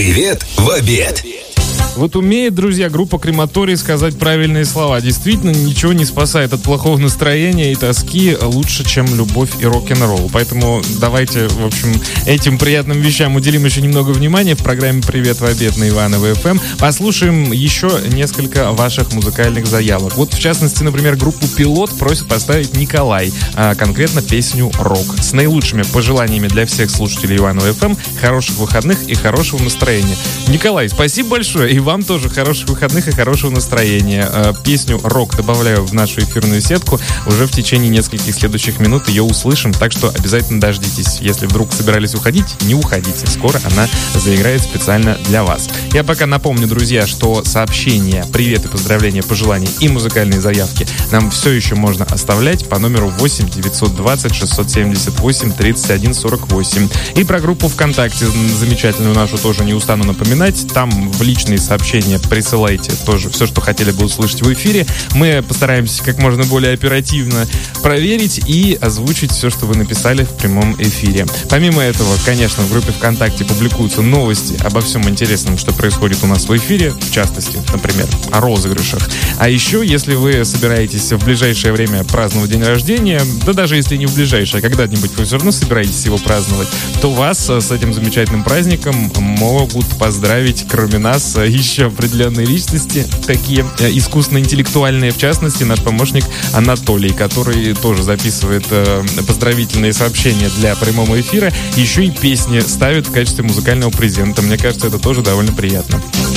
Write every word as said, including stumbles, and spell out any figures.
Привет в обед. Вот умеет, друзья, группа «Крематорий» сказать правильные слова. Действительно, ничего не спасает от плохого настроения и тоски лучше, чем любовь и рок-н-ролл. Поэтому давайте, в общем, этим приятным вещам уделим еще немного внимания в программе «Привет в обед» на Иваново эф эм. Послушаем еще несколько ваших музыкальных заявок. Вот, в частности, например, группу «Пилот» просит поставить Николай, а конкретно песню «Рок». С наилучшими пожеланиями для всех слушателей Иваново эф эм, хороших выходных и хорошего настроения. Николай, спасибо большое. И вам тоже хороших выходных и хорошего настроения. Песню «Рок» добавляю в нашу эфирную сетку. Уже в течение нескольких следующих минут ее услышим, так что обязательно дождитесь. Если вдруг собирались уходить, не уходите. Скоро она заиграет специально для вас. Я пока напомню, друзья, что сообщения, привет и поздравления, пожелания и музыкальные заявки нам все еще можно оставлять по номеру восемь девятьсот двадцать шестьсот семьдесят восемь тридцать один сорок восемь. И про группу ВКонтакте замечательную нашу тоже не устану напоминать. Там в личные сообщения присылайте тоже все, что хотели бы услышать в эфире. Мы постараемся как можно более оперативно проверить и озвучить все, что вы написали в прямом эфире. Помимо этого, конечно, в группе ВКонтакте публикуются новости обо всем интересном, что происходит у нас в эфире, в частности, например, о розыгрышах. А еще, если вы собираетесь в ближайшее время праздновать день рождения, да даже если не в ближайшее, а когда-нибудь вы все равно собираетесь его праздновать, то вас с этим замечательным праздником могут поздравить, кроме нас, еще определенные личности, такие искусственно-интеллектуальные, в частности, наш помощник Анатолий, который тоже записывает э, поздравительные сообщения для прямого эфира, еще и песни ставит в качестве музыкального презента. Мне кажется, это тоже довольно приятно.